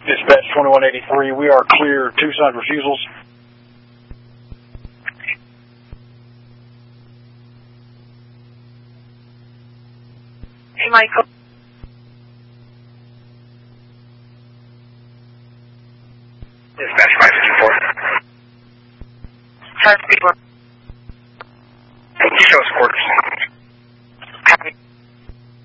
Dispatch 2183, we are clear. Tucson refusals. Hey, Michael. Dispatch 554. 554. Show us quarters.